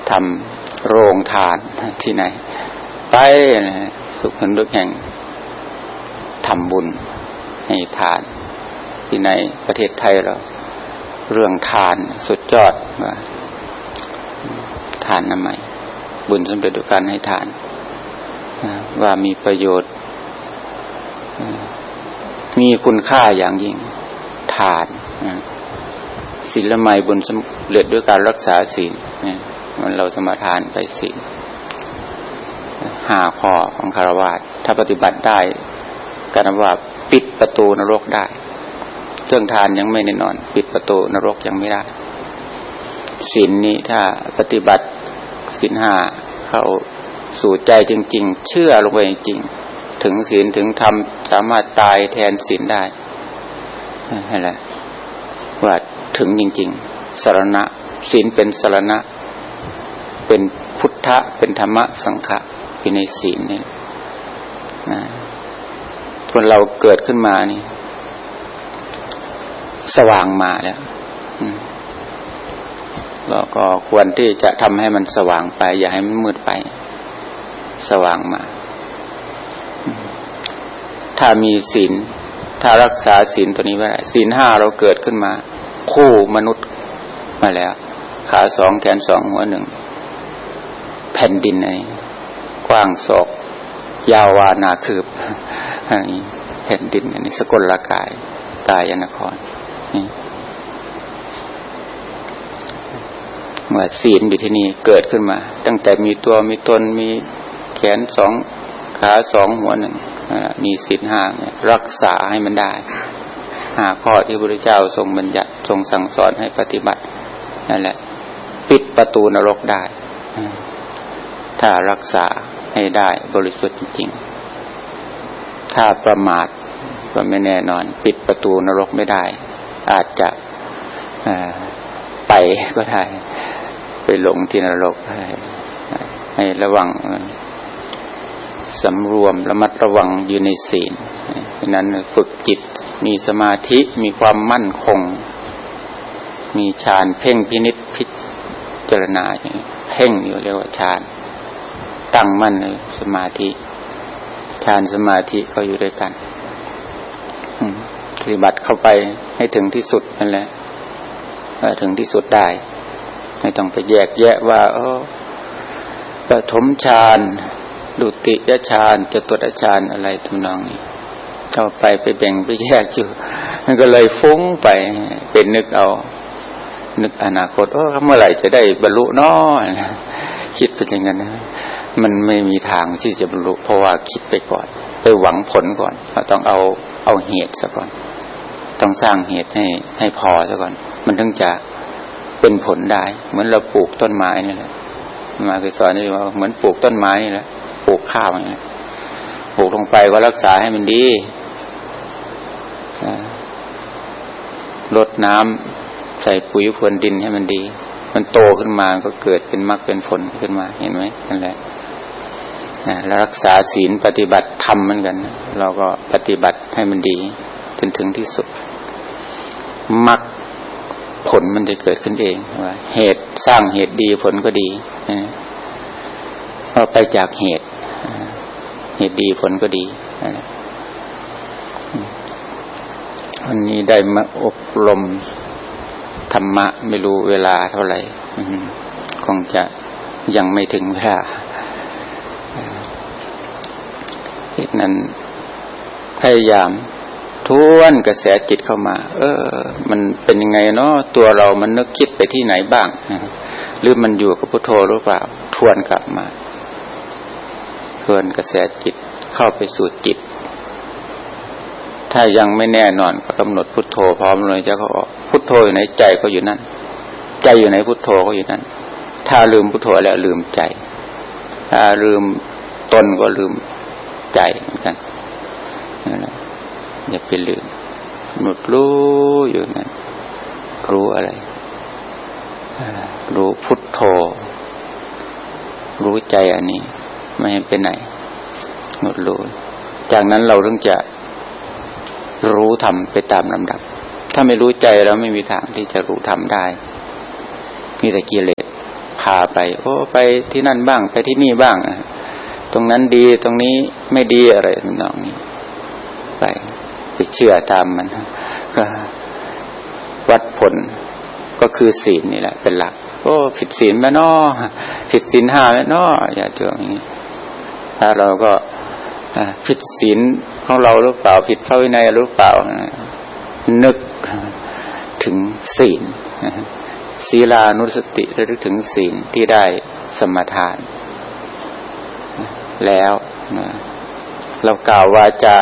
ทำโรงทานที่ไหนไปสุขนึกแห่งทำบุญให้ทานที่ในประเทศไทยเราเรื่องทานสุดยอดว่าทานน้ำใหม่บุญสำเร็จด้วยการให้ทานว่ามีประโยชน์มีคุณค่าอย่างยิ่งทานศีลละไมบุญสำเร็จด้วยการรักษาศีลมันเราสมาทานไปศีล5 ข้อของฆราวาสถ้าปฏิบัติได้กันว่าปิดประตูนรกได้เรื่องทานยังไม่แน่นอนปิดประตูนรกยังไม่ได้ศีลนี้ถ้าปฏิบัติศีล5เข้าสู่ใจจริงๆเชื่อลงไปจริงๆถึงศีลถึงธรรมสามารถตายแทนศีลได้นั่นแหละว่าถึงจริงๆสรณะศีลเป็นสรณะเป็นพุทธะเป็นธรรมะสังฆะอยู่ในศีลนี่คนเราเกิดขึ้นมานี่สว่างมาแล้วเราก็ควรที่จะทำให้มันสว่างไปอย่าให้มันมืดไปสว่างมาถ้ามีศีลถ้ารักษาศีลตัวนี้ไว้ได้ศีล5เราเกิดขึ้นมาคู่มนุษย์มาแล้วขา2แขน2หัว1แผ่นดินไอ้กว้างศอกยาววานาคืบอันนี้แผ่นดินอันนี้สกลกายกายนครนี่เมื่อศีลอยู่ที่นี่เกิดขึ้นมาตั้งแต่มีตัวมีตนมีแขน2ขา2หัว1มีศีล5เนี่ยรักษาให้มันได้5 ข้อที่พระพุทธเจ้าทรงบัญญัติทรงสั่งสอนให้ปฏิบัตินั่นแหละปิดประตูนรกได้ถ้ารักษาให้ได้บริสุทธิ์จริงๆถ้าประมาทก็ไม่แน่นอนปิดประตูนรกไม่ได้อาจจะไปก็ได้ไปหลงที่นรกให้ระวังสำรวมระมัดระวังอยู่ในศีลฉะนั้นฝึกจิตมีสมาธิมีความมั่นคงมีฌานเพ่งพินิจพิจารณาอย่างนี้เพ่งอยู่เรียกว่าฌานตั้งมั่นในสมาธิฌานสมาธิก็อยู่ด้วยกันปฏิบัติเข้าไปให้ถึงที่สุดนั่นแหละถึงที่สุดได้ไม่ต้องไปแยกแยะว่าปฐมฌานดุติยฌานจตุตฌานอะไรทำนองนี้เข้าไปแบ่งไปแยกอยู่มันก็เลยฟุ้งไปเป็นนึกเอานึกอนาคตเมื่อไหร่จะได้บรรลุน้อคิดไปอย่างนั้นนะมันไม่มีทางที่จะบรรลุเพราะว่าคิดไปก่อนไปหวังผลก่อนต้องเอาเหตุซะก่อนต้องสร้างเหตุให้พอซะก่อนมันถึงจะเป็นผลได้เหมือนเราปลูกต้นไม้นี่แหละมาเคยสอนนี่ว่าเหมือนปลูกต้นไม้นี่แหละปลูกข้าวนี่แหละปลูกลงไปก็รักษาให้มันดีรดน้ำใส่ปุ๋ยพรวนดินให้มันดีมันโตขึ้นมาก็เกิดเป็นมรรคเป็นผลขึ้นมาเห็นไหมนั่นแหละแล้วรักษาศีลปฏิบัติธรรมเหมือนกันเราก็ปฏิบัติให้มันดีจนถึงที่สุดมรรคผลมันจะเกิดขึ้นเองว่าเหตุสร้างเหตุดีผลก็ดีก็ไปจากเหตุดีผลก็ดีวันนี้ได้มาอบรมธรรมะไม่รู้เวลาเท่าไหร่คงจะยังไม่ถึงเวลาเหตุนั้นพยายามทวนกระแสจิตเข้ามามันเป็นยังไงเนาะตัวเรามันนึกคิดไปที่ไหนบ้างหรือมันอยู่กับพุทโธหรือเปล่าทวนกลับมาทวนกระแสจิตเข้าไปสู่จิตถ้ายังไม่แน่นอนก็กำหนดพุทโธพร้อมเลยจะก็ออกพุทโธอยู่ไหนใจก็อยู่นั่นใจอยู่ไหนพุทโธก็อยู่นั่นถ้าลืมพุทโธแล้วลืมใจถ้าลืมตนก็ลืมใจเหมือนกันนั่นแหละอย่าไปลืมหนุดรู้อยู่นั่นรู้อะไรรู้พุทโธรู้ใจอันนี้ไม่ให้ไปไหนหนุดรู้จากนั้นเราถึงจะรู้ธรรมไปตามลำดับถ้าไม่รู้ใจแล้วไม่มีทางที่จะรู้ธรรมได้มีแต่กิเลสพาไปโอ้ไปที่นั่นบ้างไปที่นี่บ้างตรงนั้นดีตรงนี้ไม่ดีอะไรน้องนี้ไปเชื่อตามมันก็วัดผลก็คือศีลนี่แหละเป็นหลักโอ้ผิดศีลไหมน้อผิดศีล5ไหมน้ออย่าเจออย่างนี้ถ้าเราก็ผิดศีลของเราหรือเปล่าผิดพระวินัยหรือเปล่านึกถึงศีลศีลานุสติระลึกถึงศีลที่ได้สมทานแล้วเรากล่าววาจา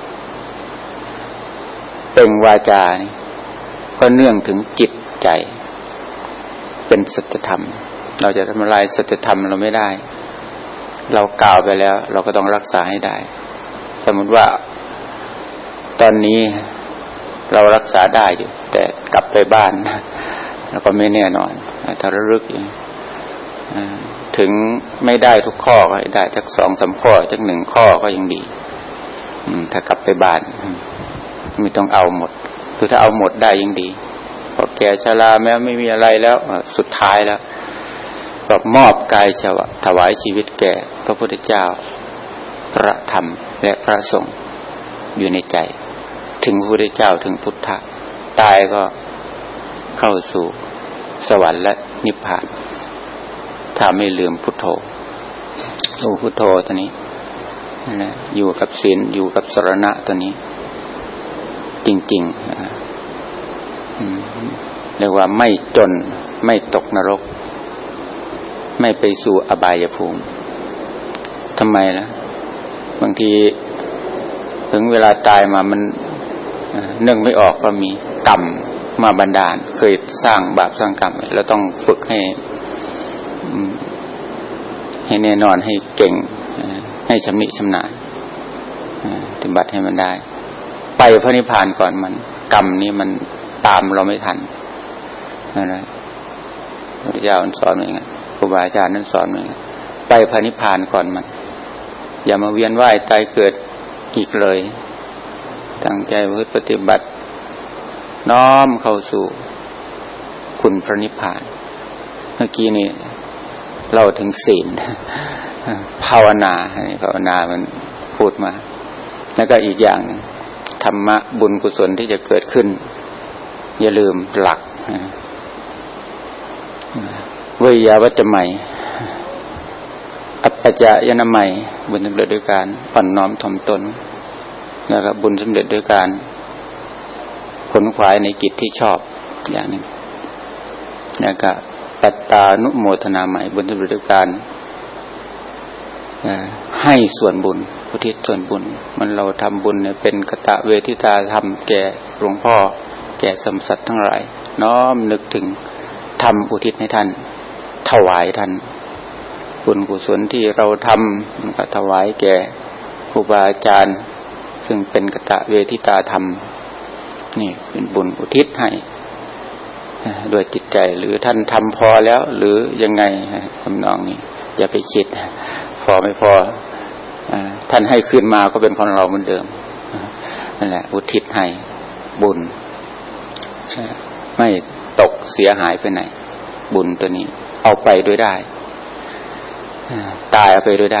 เปล่งวาจานี่ก็เนื่องถึงจิตใจเป็นสัจธรรมเราจะทำลายสัจธรรมเราไม่ได้เรากล่าวไปแล้วเราก็ต้องรักษาให้ได้สมมติว่าตอนนี้เรารักษาได้อยู่แต่กลับไปบ้านแล้วก็ไม่แน่นอนถ้าระลึกถึงไม่ได้ทุกข้อก็ได้สัก 2-3 ข้อสัก1ข้อก็ยังดีถ้ากลับไปบ้านไม่ต้องเอาหมดหรือถ้าเอาหมดได้ยิ่งดีพอแก่ชราแม้ไม่มีอะไรแล้วสุดท้ายแล้วก็มอบกายถวายชีวิตแก่พระพุทธเจ้าพระธรรมและพระสงฆ์อยู่ในใจถึงพระพุทธเจ้าถึงพุทธะตายก็เข้าสู่สวรรค์และนิพพานถ้าไม่ลืมพุทโธพุทโธตัวนี้นะอยู่กับศีลอยู่กับสรณะตัวนี้จริงๆเรียกว่าไม่จนไม่ตกนรกไม่ไปสู่อบายภูมิทำไมล่ะบางทีถึงเวลาตายมามันนึกไม่ออกก็มีกรรมมาบันดาลเคยสร้างบาปสร้างกรรมแล้วต้องฝึกให้แน่นอนให้เก่งให้ชำนิชำนาญปฏิบัติให้มันได้ไปพระนิพพานก่อนมันกรรมนี้มันตามเราไม่ทันนะพระพุทธเจ้าสอนอย่างนั้นครูบาอาจารย์นั้นสอนอย่างนั้นไปพระนิพพานก่อนมันอย่ามาเวียนว่ายตายเกิดอีกเลยตั้งใจปฏิบัติน้อมเข้าสู่คุณพระนิพพานเมื่อกี้นี่เล่าถึงศีลภาวนามันพูดมาแล้วก็อีกอย่างธรรมะบุญกุศลที่จะเกิดขึ้นอย่าลืมหลักเวยาวัจจะใหม่อัปปจายนะใหม่บุญสำเร็จด้วยการอ่อนน้อมถ่อมตนแล้วก็บุญสำเร็จด้วยการขนขวายในกิจที่ชอบอย่างนึงแล้วก็ปัตตานุโมทนาใหม่บุญสำเร็จด้วยการให้ส่วนบุญอุทิศส่วนบุญมันเราทำบุญเนี่ยเป็นกตเวทิตาธรรมแก่หลวงพ่อแก่สมสัตว์ทั้งหลายน้อมนึกถึงทำอุทิศให้ท่านถวายท่านบุญกุศลที่เราทำก็ถวายแก่ครูบาอาจารย์ซึ่งเป็นกตเวทิตาธรรมนี่เป็นบุญอุทิศให้ด้วยจิตใจหรือท่านทำพอแล้วหรือยังไงทำนองนี้อย่าไปคิดพอไม่พอท่านให้ขึ้นมาก็เป็นของเราเหมือนเดิมนั่นแหละอุทิศให้บุญไม่ตกเสียหายไปไหนบุญตัวนี้เอาไปด้วยได้ตายเอาไปด้วยได้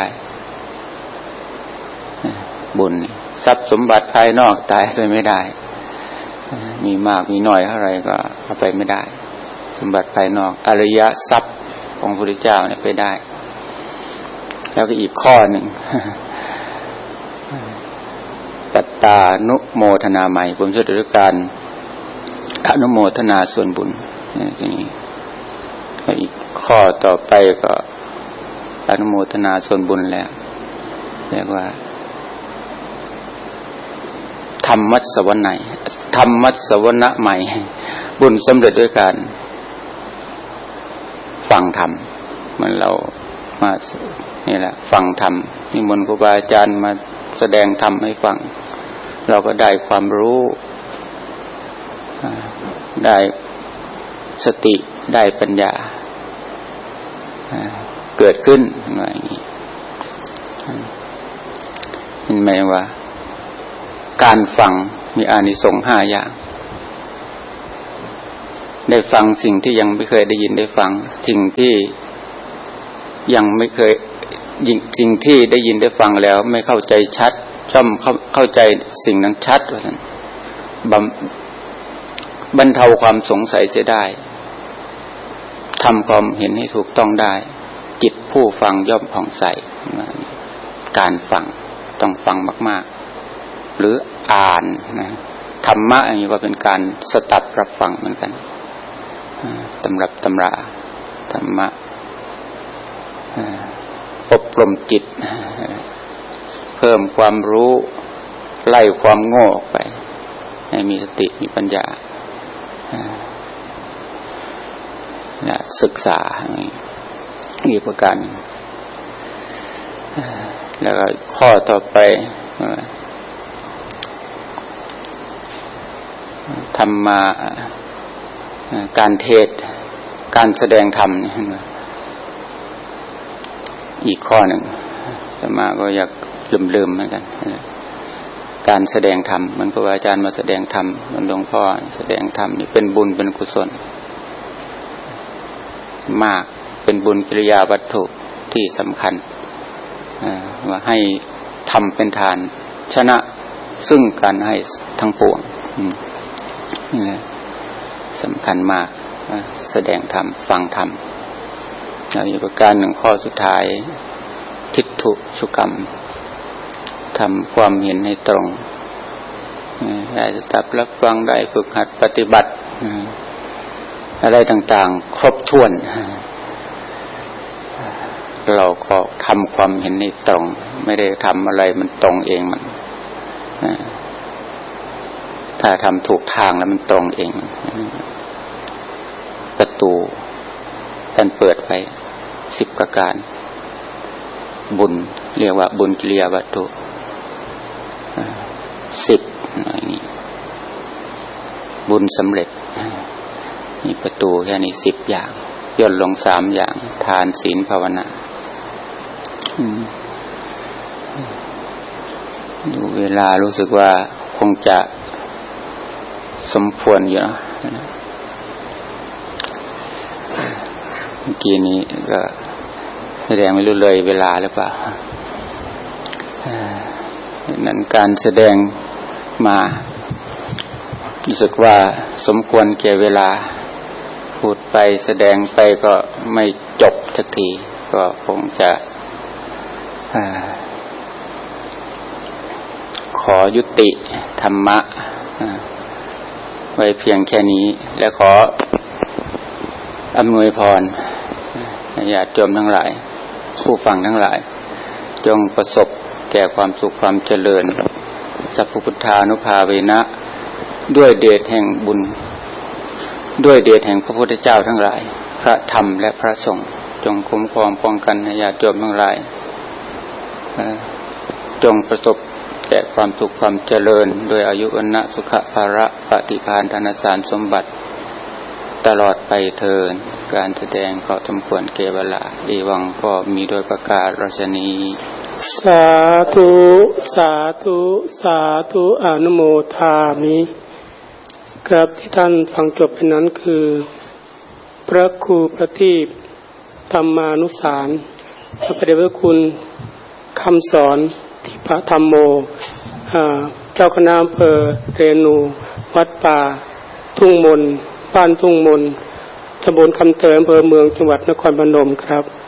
บุญทรัพย์สมบัติภายนอกตายไปไม่ได้มีมากมีน้อยเท่าไรก็เอาไปไม่ได้สมบัติภายนอกอริยทรัพย์ของพระพุทธเจ้าเนี่ยไปได้แล้วก็อีกข้อหนึ่งปัตตานุโมทนาใหม่บุญสุดด้วยการอนุโมทนาส่วนบุญนี่อีกข้อต่อไปก็อนุโมทนาส่วนบุญแล้วเรียกว่าธรรมัสสวนัยธรรมัสสวนะใหม่บุญสำเร็จด้วยการฟังธรรมมันเรามานี่แหละฟังธรรมนิมนต์ครูบาอาจารย์มาแสดงธรรมให้ฟังเราก็ได้ความรู้ได้สติได้ปัญญาเกิดขึ้นอย่างนี้เห็นไหมว่าการฟังมีอานิสงส์5อย่างได้ฟังสิ่งที่ยังไม่เคยได้ยินได้ฟังสิ่งที่ยังไม่เคยสิ่งที่ได้ยินได้ฟังแล้วไม่เข้าใจชัดช่อมเข้าใจสิ่งนั้นชัดว่าซั่นบรรเทาความสงสัยเสียได้ทำความเห็นให้ถูกต้องได้จิตผู้ฟังย่อมผ่องใสการฟังต้องฟังมากๆหรืออ่านนะธรรมะอันนี้ก็เป็นการสดับรับฟังเหมือนกันตำรับตำราธรรมะอบรมจิตเพิ่มความรู้ไล่ความโง่ออกไปให้มีสติมีปัญญาศึกษาอีกประการแล้วก็ข้อต่อไปธรรมะการเทศการแสดงธรรมอีกข้อหนึ่งธรรมะก็อยากลืมๆเหมือนกันการแสดงธรรมมันครูอาจารย์มาแสดงธรรมมันหลวงพ่อแสดงธรรมนี่เป็นบุญเป็นกุศลมากเป็นบุญกิริยาวัตถุที่สำคัญว่าให้ทำเป็นทานชนะซึ่งการให้ทั้งปวงนี่สำคัญมากแสดงธรรมฟังธรรมแล้วอีกประการหนึ่งข้อสุดท้ายทิฏฐุชุกรรมทำความเห็นให้ตรงได้สดับรับฟังได้ฝึกหัดปฏิบัติอะไรต่างๆครบถ้วนเราก็ทำความเห็นให้ตรงไม่ได้ทำอะไรมันตรงเองมันถ้าทำถูกทางแล้วมันตรงเองประตูท่านเปิดไป10ประการบุญเรียกว่าบุญกิริยาวัตถุ10อย่างนี้บุญสำเร็จมีประตูแค่นี้10อย่างย่นลง3อย่างทานศีลภาวนาดูเวลารู้สึกว่าคงจะสมควรอยู่นะเมื่อกี้นี้ก็แสดงไม่รู้เลยเวลาหรือเปล่านั้นการแสดงมารู้สึกว่าสมควรแก่เวลาพูดไปแสดงไปก็ไม่จบสักทีก็คงจะขอยุติธรรมะไว้เพียงแค่นี้และขออำนวยพรญาติโยมทั้งหลายผู้ฟังทั้งหลายจงประสบแก่ความสุขความเจริญสัพพุทธานุภาเวนะด้วยเดชแห่งบุญด้วยเดชแห่งพระพุทธเจ้าทั้งหลายพระธรรมและพระสงฆ์จงคุ้มครองป้องกันญาติโยมทั้งหลายจงประสบแก่ความสุขความเจริญด้วยอายุวันนะสุขภาระปฏิภาณธนสารสมบัติตลอดไปเถิดการแสดงก็สมควรแก่เวลาเอวังก็มีโดยประกาศราชนีสาธุสาธุสาธุอนุโมทามิครับที่ท่านฟังจบไปนั้นคือพระครูประทีปธรรมานุสารพระเดชพระคุณคำสอนที่พระธรรมโมเจ้าคณะอำเภอเรนูวัดป่าทุ่งมนบ้านทุ่งมนตำบลคำเตยอำเภอเมืองจังหวัดนครพนมครับ